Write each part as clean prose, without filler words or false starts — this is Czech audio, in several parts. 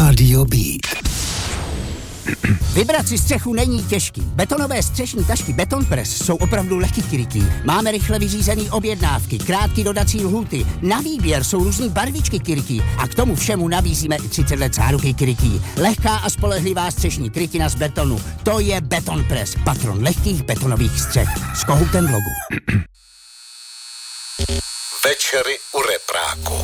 Rádio Beat. Vybrat si střechu není těžký. Betonové střešní tašky Betonpress jsou opravdu lehký. Máme rychle vyřízený objednávky, krátké dodací lhůty. Na výběr jsou různý barvičky krytí a k tomu všemu nabízíme i 30 let záruky krytí. Lehká a spolehlivá střešní krytina z betonu. To je Betonpress, patron lehkých betonových střech. S kohoutem v logu. Večery u repráku.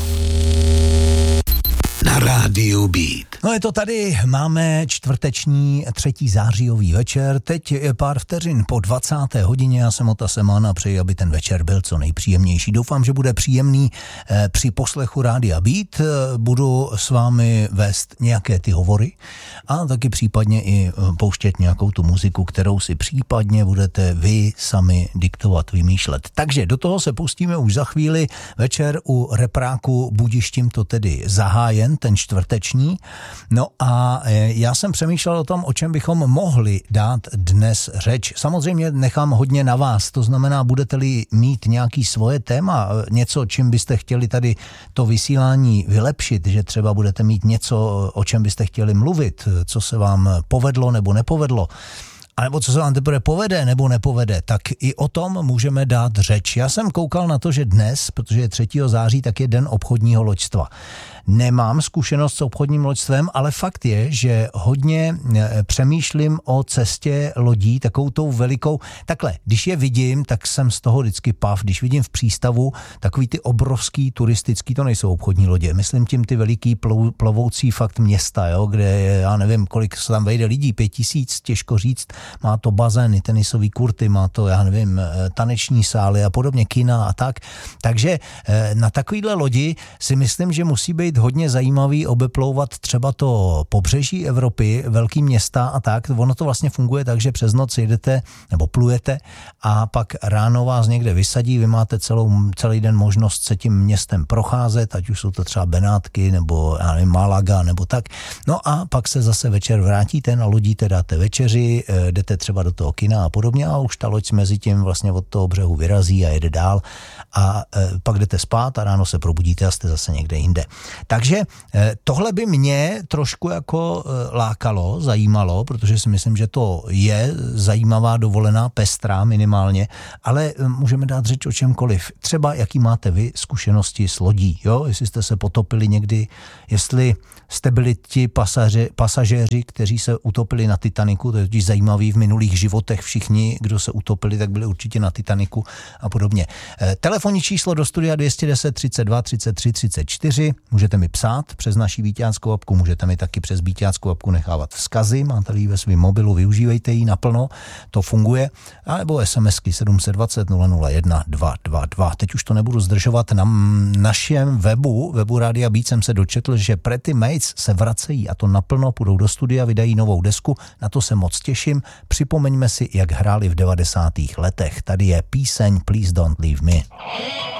Na Rádiu Beat. No je to tady, máme čtvrteční 3. zářijový večer, teď je pár vteřin po 20. hodině, já jsem Ota Semán a přeji, aby ten večer byl co nejpříjemnější. Doufám, že bude příjemný při poslechu Rádia Beat, budu s vámi vést nějaké ty hovory a taky případně i pouštět nějakou tu muziku, kterou si případně budete vy sami diktovat, vymýšlet. Takže do toho se pustíme už za chvíli, večer u repráku Budištím to tedy zahájen, ten čtvrteční. No a já jsem přemýšlel o tom, o čem bychom mohli dát dnes řeč. Samozřejmě nechám hodně na vás, to znamená, budete-li mít nějaký svoje téma, něco, čím byste chtěli tady to vysílání vylepšit, že třeba budete mít něco, o čem byste chtěli mluvit, co se vám povedlo nebo nepovedlo, anebo co se vám teprve povede nebo nepovede, tak i o tom můžeme dát řeč. Já jsem koukal na to, že dnes, protože je 3. září, tak je den obchodního loďstva. Nemám zkušenost s obchodním loďstvem, ale fakt je, že hodně přemýšlím o cestě lodí, takovou tou velikou. Takhle, když je vidím, tak jsem z toho vždycky pav. Když vidím v přístavu takový ty obrovský turistický, to nejsou obchodní lodě. Myslím tím ty veliký plovoucí fakt města, jo, kde já nevím, kolik se tam vejde lidí, 5000, těžko říct. Má to bazény, tenisový kurty, má to, já nevím, taneční sály a podobně, kina a tak. Takže na takovýhle lodi si myslím, že musí být hodně zajímavý obeplouvat třeba to pobřeží Evropy, velký města a tak. Ono to vlastně funguje tak, že přes noc jedete nebo plujete a pak ráno vás někde vysadí, vy máte celý den možnost se tím městem procházet, ať už jsou to třeba Benátky nebo já nevím, Málaga nebo tak. No a pak se zase večer vrátíte, nalodíte, dáte večeři, jdete třeba do toho kina a podobně a už ta loď mezi tím vlastně od toho břehu vyrazí a jede dál a pak jdete spát a ráno se probudíte a jste zase někde jinde. Takže tohle by mě trošku jako lákalo, zajímalo, protože si myslím, že to je zajímavá dovolená, pestrá minimálně, ale můžeme dát řeč o čemkoliv. Třeba jaký máte vy zkušenosti s lodí, jo? Jestli jste se potopili někdy, jestli jste byli ti pasažéři, kteří se utopili na Titaniku, to je totiž zajímavý, v minulých životech všichni, kdo se utopili, tak byli určitě na Titaniku a podobně. Telefonní číslo do studia 210 32 33 34, můžete mi psát přes naši Víťánskou apku, můžete mi taky přes Víťánskou apku nechávat vzkazy, máte ji ve svém mobilu, využívejte ji naplno, to funguje, alebo SMSky 720 001 222. Teď už to nebudu zdržovat, na našem webu Rádia Beat jsem se dočetl, že Pretty Mates se vracejí a to naplno, půjdou do studia, vydají novou desku, na to se moc těším. Připomeňme si, jak hráli v 90. letech. Tady je píseň Please Don't Leave Me.